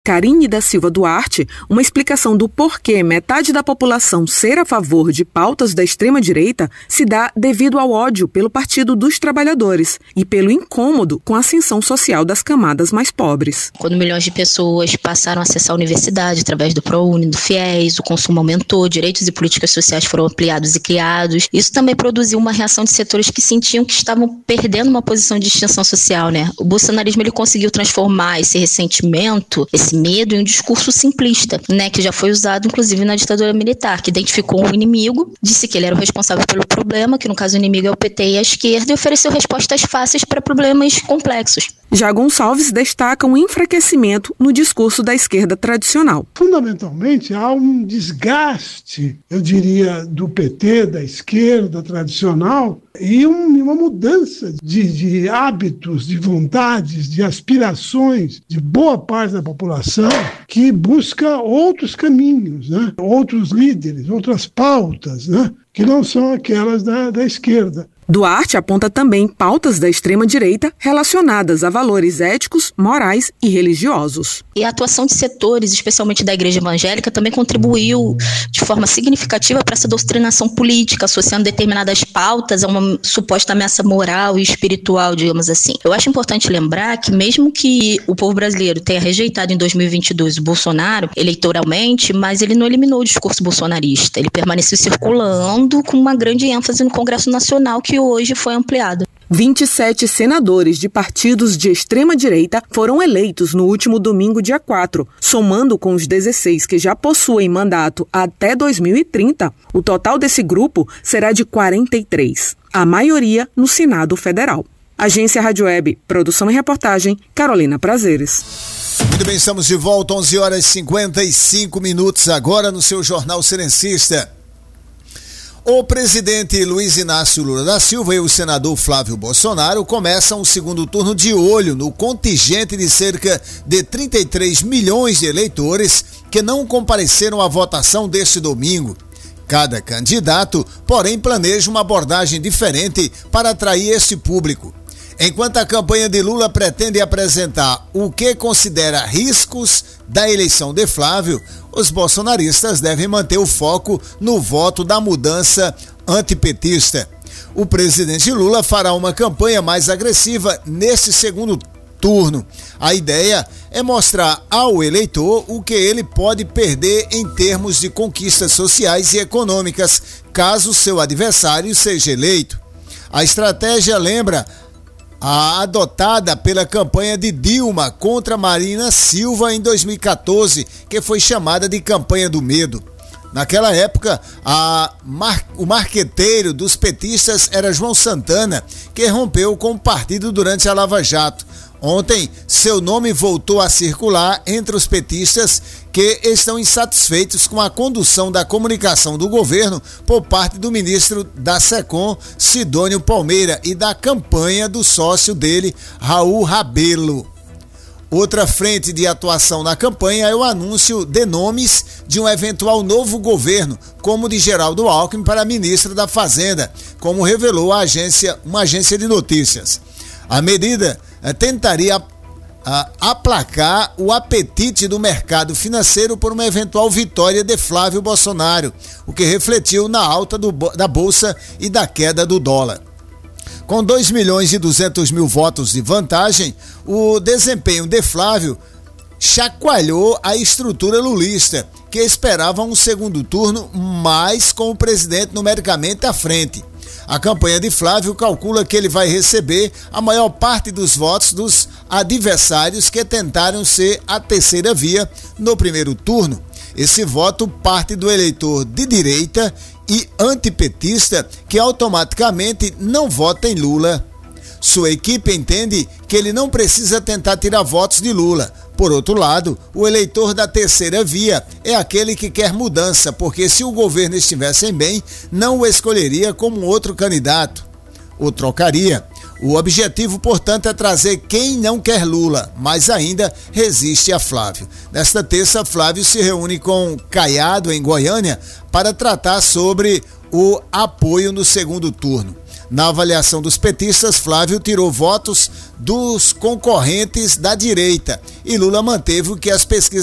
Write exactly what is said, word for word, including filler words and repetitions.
Karine da Silva Duarte, uma explicação do porquê metade da população ser a favor de pautas da extrema-direita se dá devido ao ódio pelo Partido dos Trabalhadores e pelo incômodo com a ascensão social das camadas mais pobres. Quando milhões de pessoas passaram a acessar a universidade através do ProUni, do FIES, o consumo aumentou, direitos e políticas sociais foram ampliados e criados. Isso também produziu uma reação de setores que sentiam que estavam perdendo uma posição de distinção social, né? O bolsonarismo ele conseguiu transformar esse ressentimento, esse medo em um discurso simplista, né, que já foi usado inclusive na ditadura militar, que identificou um inimigo, disse que ele era o responsável pelo problema, que no caso o inimigo é o P T e a esquerda, e ofereceu respostas fáceis para problemas complexos. Já Gonçalves destaca um enfraquecimento no discurso da esquerda tradicional. Fundamentalmente, há um desgaste, eu diria, do P T, da esquerda tradicional, e um, uma mudança de, de hábitos, de vontades, de aspirações de boa parte da população que busca outros caminhos, né? Outros líderes, outras pautas, né? Que não são aquelas da, da esquerda. Duarte aponta também pautas da extrema-direita relacionadas a valores éticos, morais e religiosos. E a atuação de setores, especialmente da igreja evangélica, também contribuiu de forma significativa para essa doutrinação política, associando determinadas pautas a uma suposta ameaça moral e espiritual, digamos assim. Eu acho importante lembrar que mesmo que o povo brasileiro tenha rejeitado em dois mil e vinte e dois o Bolsonaro eleitoralmente, mas ele não eliminou o discurso bolsonarista. Ele permaneceu circulando com uma grande ênfase no Congresso Nacional, que hoje foi ampliado. vinte e sete senadores de partidos de extrema-direita foram eleitos no último domingo, dia quatro. Somando com os dezesseis que já possuem mandato até dois mil e trinta, o total desse grupo será de quarenta e três, a maioria no Senado Federal. Agência Rádio Web, produção e reportagem, Carolina Prazeres. Muito bem, estamos de volta, onze horas e cinquenta e cinco minutos, agora no seu Jornal Serencista. O presidente Luiz Inácio Lula da Silva e o senador Flávio Bolsonaro começam o segundo turno de olho no contingente de cerca de trinta e três milhões de eleitores que não compareceram à votação deste domingo. Cada candidato, porém, planeja uma abordagem diferente para atrair esse público. Enquanto a campanha de Lula pretende apresentar o que considera riscos da eleição de Flávio, os bolsonaristas devem manter o foco no voto da mudança antipetista. O presidente Lula fará uma campanha mais agressiva neste segundo turno. A ideia é mostrar ao eleitor o que ele pode perder em termos de conquistas sociais e econômicas, caso seu adversário seja eleito. A estratégia lembra a adotada pela campanha de Dilma contra Marina Silva em dois mil e quatorze, que foi chamada de campanha do medo. Naquela época, a mar... o marqueteiro dos petistas era João Santana, que rompeu com o partido durante a Lava Jato. Ontem, seu nome voltou a circular entre os petistas que estão insatisfeitos com a condução da comunicação do governo por parte do ministro da SECOM, Sidônio Palmeira, e da campanha do sócio dele, Raul Rabelo. Outra frente de atuação na campanha é o anúncio de nomes de um eventual novo governo, como o de Geraldo Alckmin para ministro da Fazenda, como revelou a agência, uma agência de notícias. A medida tentaria a, aplacar o apetite do mercado financeiro por uma eventual vitória de Flávio Bolsonaro, o que refletiu na alta do, da bolsa e da queda do dólar. Com dois milhões e duzentos mil votos de vantagem, o desempenho de Flávio chacoalhou a estrutura lulista, que esperava um segundo turno, mas com o presidente numericamente à frente. A campanha de Flávio calcula que ele vai receber a maior parte dos votos dos adversários que tentaram ser a terceira via no primeiro turno. Esse voto parte do eleitor de direita e antipetista que automaticamente não vota em Lula. Sua equipe entende que ele não precisa tentar tirar votos de Lula. Por outro lado, o eleitor da terceira via é aquele que quer mudança, porque se o governo estivesse bem, não o escolheria como outro candidato, ou trocaria. O objetivo, portanto, é trazer quem não quer Lula, mas ainda resiste a Flávio. Nesta terça, Flávio se reúne com Caiado, em Goiânia, para tratar sobre o apoio no segundo turno. Na avaliação dos petistas, Flávio tirou votos dos concorrentes da direita e Lula manteve o que as pesquisas